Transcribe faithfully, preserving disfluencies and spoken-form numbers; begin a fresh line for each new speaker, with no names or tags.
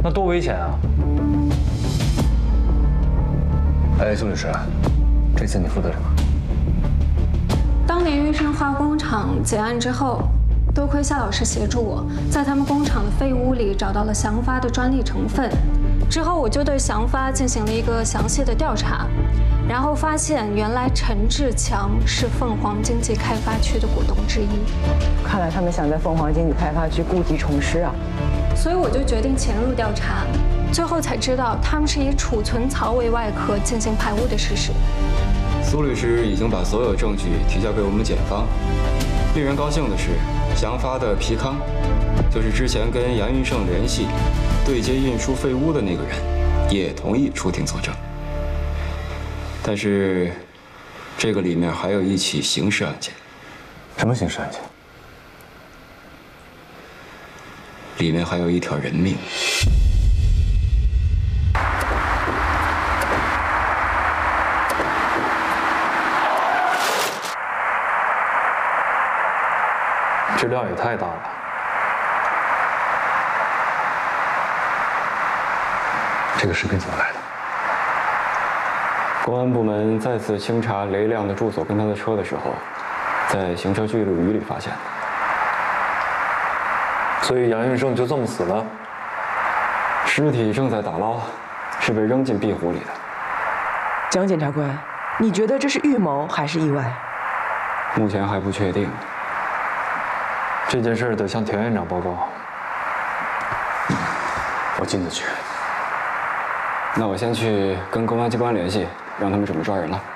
那多危险啊！
哎，苏律师，这次你负责什么？
当年玉山化工厂结案之后，多亏夏老师协助我，在他们工厂的废屋里找到了祥发的专利成分。之后我就对祥发进行了一个详细的调查，然后发现原来陈志强是凤凰经济开发区的股东之一。
看来他们想在凤凰经济开发区故技重施啊！
所以我就决定潜入调查，最后才知道他们是以储存槽为外壳进行排污的事实。
苏律师已经把所有证据提交给我们检方。令人高兴的是，祥发的皮康，就是之前跟杨云胜联系对接运输废污的那个人，也同意出庭作证。但是，这个里面还有一起刑事案件。
什么刑事案件？
里面还有一条人命。
这量也太大了。
这个视频怎么来的？
公安部门再次清查雷亮的住所跟他的车的时候，在行车记录仪里发现的。
所以杨云胜就这么死了？
尸体正在打捞，是被扔进壁虎里的。
蒋检察官，你觉得这是预谋还是意外？
目前还不确定。
这件事得向田院长报告。
我亲自去。
那我先去跟公安机关联系，让他们准备抓人了。